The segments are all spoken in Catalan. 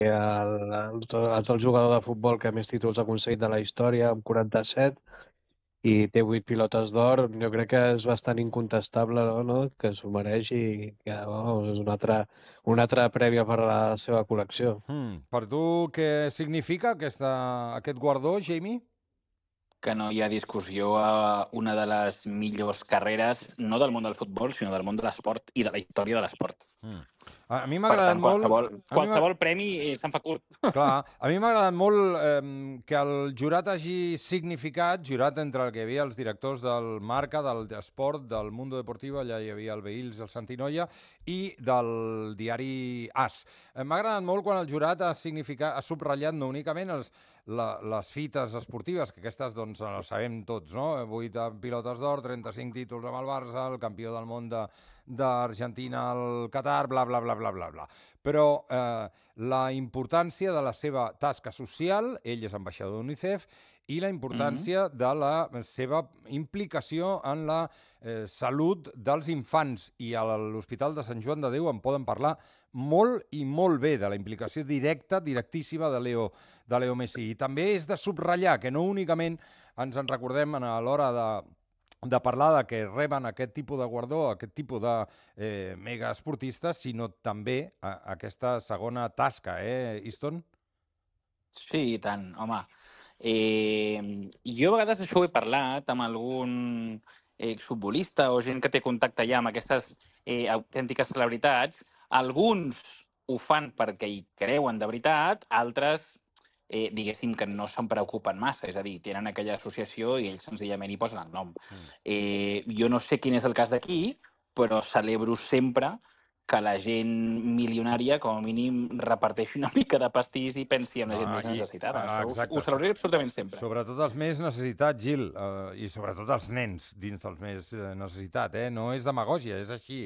És el jugador de futbol que més títols ha aconseguit de la història, amb 47, i té 8 pilotes d'or. Jo crec que és bastant incontestable, no? Que s'ho mereix i que és una altra prèvia per a la seva col·lecció. Per tu què significa aquest guardó, Jamie? Que no hi ha discussió a una de les millors carreres, no del món del futbol, sinó del món de l'esport i de la història de l'esport. A mi m'ha Per agradat tant, molt... qualsevol premi se'n fa curt. Clar, a mi m'ha agradat molt que el jurat hagi significat, jurat entre el que hi havia els directors del Marca, del Esport, del Mundo Deportivo, allà hi havia el Veïls i el Santinoia, i del diari AS. M'ha agradat molt quan el jurat ha subratllat no únicament les fites esportives, que aquestes doncs les sabem tots, no? 8 pilotes d'or, 35 títols amb el Barça, el campió del món d'Argentina al Qatar, bla, bla, bla, bla, bla, bla. Però la importància de la seva tasca social, ell és ambaixador d'UNICEF, i la importància de la seva implicació en la salut dels infants. I a l'Hospital de Sant Joan de Déu en poden parlar molt i molt bé de la implicació directíssima de Leo Messi. I també és de subratllar que no únicament ens en recordem a l'hora de parlar de que reben aquest tipus de guardó, aquest tipus de mega esportistes, sinó també aquesta segona tasca, Easton? Sí, i tant, home. Jo a vegades això ho he parlat amb algun futbolista o gent que té contacte ja amb aquestes autèntiques celebritats. Alguns ho fan perquè hi creuen de veritat, altres diguéssim que no se'n preocupen massa, és a dir, tenen aquella associació i ells senzillament hi posen el nom. Jo no sé quin és el cas d'aquí, però celebro sempre que la gent milionària, com a mínim, reparteixi una mica de pastís i pensi en la gent més necessitada. Ho celebraré absolutament sempre. Sobretot els més necessitats, Gil, i sobretot els nens dins dels més necessitats. No és demagògia, és així,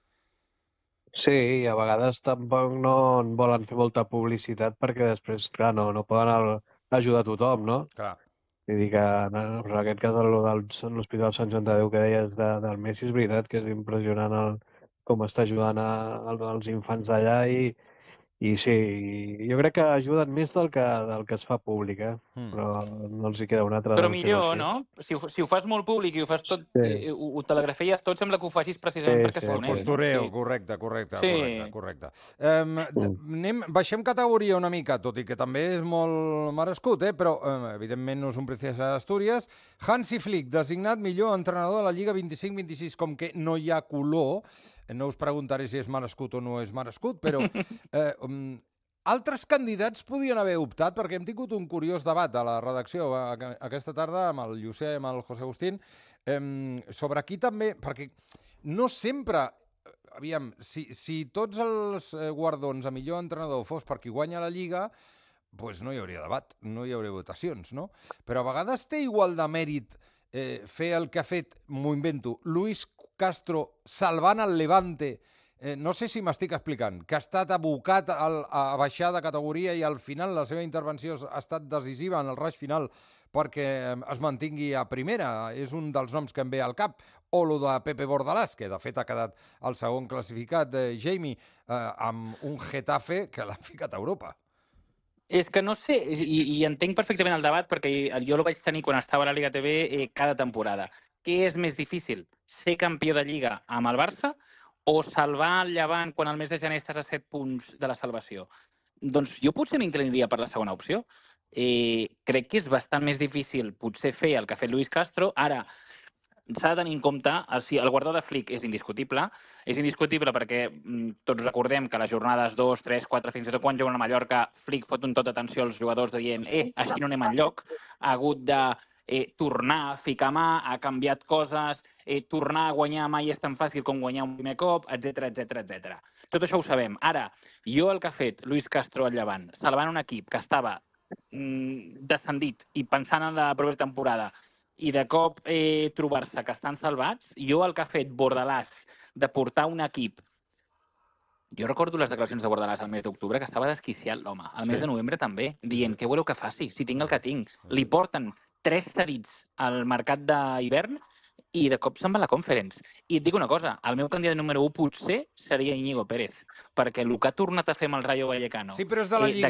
Sí, i a vegades tampoc no en volen fer molta publicitat perquè després, clar, no poden ajudar a tothom, no? Clar. Vull dir que en aquest cas l'Hospital Sant Joan de Déu que deies del Messi, és veritat que és impressionant com està ajudant als infants d'allà i sí, jo crec que ajuden més del que es fa públic, però no els hi queda una altra Però de fer-ho millor, així. no? Si ho fas molt públic i ho fas tot, ho telegrafies tot, sembla que ho facis precisament perquè són ells. Postureo, correcte. Baixem categoria una mica, tot i que també és molt merescut, però evidentment no és un Princesa d'Astúries. Hansi Flick, designat millor entrenador de la Lliga 25-26, com que no hi ha color, no us preguntaré si és merescut o no és merescut, però altres candidats podien haver optat, perquè hem tingut un curiós debat a la redacció aquesta tarda amb el Llucer i amb el José Agustín, sobre aquí també, perquè no sempre... Aviam, si tots els guardons a millor entrenador fos per qui guanya la Lliga, doncs no hi hauria debat, no hi hauria votacions, no? Però a vegades té igual de mèrit fer el que ha fet, m'ho invento, Luis Castro salvant el Levante, no sé si m'estic explicant, que ha estat abocat a baixar de categoria i al final la seva intervenció ha estat decisiva en el raig final perquè es mantingui a primera, és un dels noms que em ve al cap, o lo de Pepe Bordalás, que de fet ha quedat el segon classificat, Jamie, amb un Getafe que l'ha ficat a Europa. És que no sé, i entenc perfectament el debat, perquè jo el vaig tenir quan estava a la Liga TV cada temporada. Què és més difícil? Ser campió de Lliga amb el Barça o salvar el Llevant quan el mes de gener estàs a 7 punts de la salvació? Doncs jo potser m'inclinaria per la segona opció. Crec que és bastant més difícil potser fer el que ha fet Luis Castro. Ara, s'ha de tenir en compte, el guardó de Flick és indiscutible perquè tots recordem que les jornades 2, 3, 4, fins i tot quan juguen a Mallorca, Flick fot un tot d'atenció als jugadors dient així no anem enlloc, ha hagut de tornar, ficar mà, ha canviat coses, tornar a guanyar mai és tan fàcil com guanyar un primer cop, etc. Tot això ho sabem. Ara, jo el que ha fet Luis Castro al Llevant, salvant un equip que estava descendit i pensant en la propera temporada, i de cop trobar-se que estan salvats, jo el que ha fet Bordalás de portar un equip... Jo recordo les declaracions de Bordalás al mes d'octubre, que estava desquiciat l'home. Al mes de novembre també, dient, què voleu que faci? Si tinc el que tinc. Li porten 3 cedits al mercat d'hivern i de cop se'n va a la Conference. I et dic una cosa, el meu candidat número 1 potser seria Íñigo Pérez, perquè el que ha tornat a fer amb el Rayo Vallecano... Sí, però és de la Lliga.